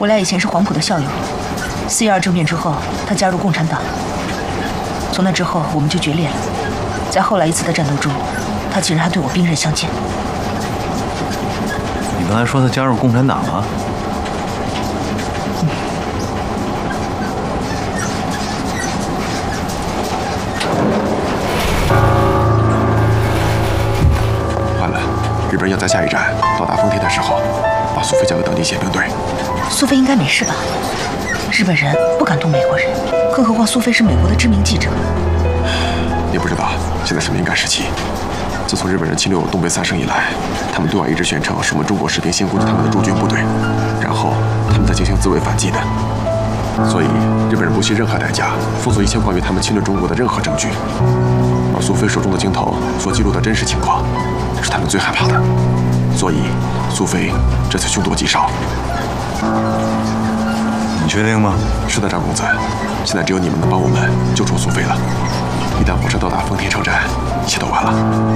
我俩以前是黄埔的校友，4.12政变之后，他加入共产党。从那之后，我们就决裂了。在后来一次的战斗中，他竟然还对我兵刃相见。 你刚才说他加入共产党了？ 完了，日本人要在下一站到达丰田的时候，把苏菲交给当地宪兵队。 苏菲应该没事吧？日本人不敢动美国人，更何况苏菲是美国的知名记者。 你不知道，现在是敏感时期。自从日本人侵略我东北3省以来，他们对外一直宣称是我们中国士兵先攻击他们的驻军部队，然后他们再进行自卫反击的。所以日本人不惜任何代价封锁一切关于他们侵略中国的任何证据。而苏菲手中的镜头所记录的真实情况，是他们最害怕的。所以苏菲这次凶多吉少。 你确定吗？ 是的，张公子。现在只有你们能帮我们救出苏菲了。一旦火车到达丰田车站，一切都完了。